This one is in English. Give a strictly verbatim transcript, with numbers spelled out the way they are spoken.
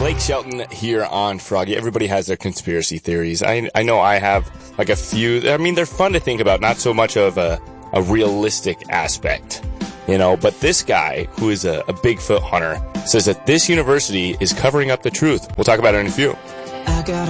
Blake Shelton here on Froggy. Everybody has their conspiracy theories. I I know I have like a few. I mean, they're fun to think about, not so much of a, a realistic aspect, you know. But this guy, who is a, a Bigfoot hunter, says that this university is covering up the truth. We'll talk about it in a few. I got